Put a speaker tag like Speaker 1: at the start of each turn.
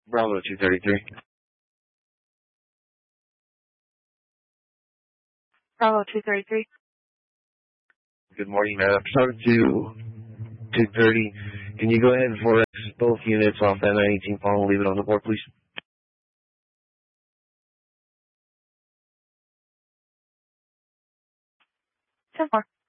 Speaker 1: Bravo 233.
Speaker 2: Bravo 233.
Speaker 1: Good morning, Bravo 230. Can you go ahead and 4X both units off that 918 Palm and leave it on the board, please?
Speaker 2: 10-4.